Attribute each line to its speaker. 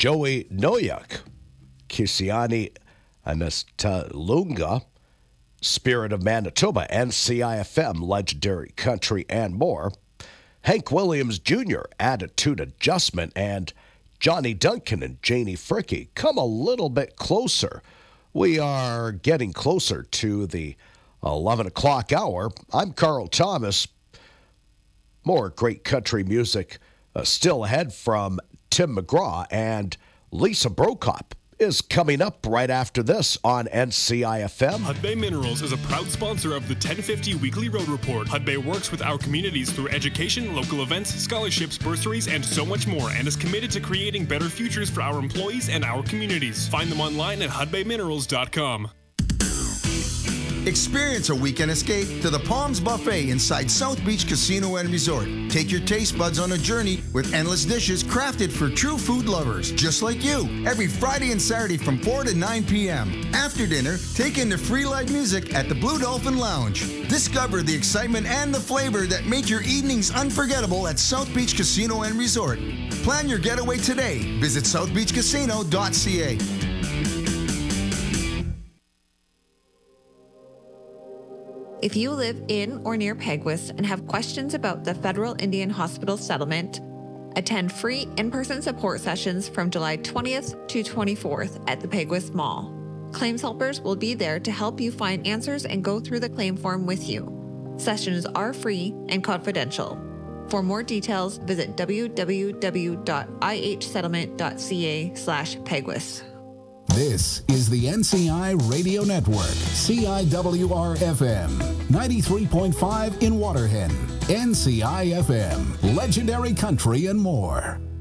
Speaker 1: Joey Noyak, Kisiani Anastalunga, Spirit of Manitoba, NCIFM, Legendary Country, and more. Hank Williams Jr., Attitude Adjustment, and Johnny Duncan and Janie Fricky, Come a Little Bit Closer. We are getting closer to the 11 o'clock hour. I'm Carl Thomas. More great country music still ahead from Tim McGraw, and Lisa Brokop is coming up right after this on NCIFM.
Speaker 2: Hudbay Minerals is a proud sponsor of the 1050 Weekly Road Report. Hudbay works with our communities through education, local events, scholarships, bursaries, and so much more, and is committed to creating better futures for our employees and our communities. Find them online at hudbayminerals.com.
Speaker 3: Experience a weekend escape to the Palms Buffet inside South Beach Casino and Resort. Take your taste buds on a journey with endless dishes crafted for true food lovers, just like you. Every Friday and Saturday from 4 to 9 p.m. After dinner, take in the free live music at the Blue Dolphin Lounge. Discover the excitement and the flavor that make your evenings unforgettable at South Beach Casino and Resort. Plan your getaway today. Visit southbeachcasino.ca.
Speaker 4: If you live in or near Peguis and have questions about the Federal Indian Hospital settlement, attend free in-person support sessions from July 20th to 24th at the Peguis Mall. Claims helpers will be there to help you find answers and go through the claim form with you. Sessions are free and confidential. For more details, visit www.ihsettlement.ca/Peguis.
Speaker 5: This is the NCI Radio Network, CIWR-FM, 93.5 in Waterhen, NCI-FM, Legendary Country and more.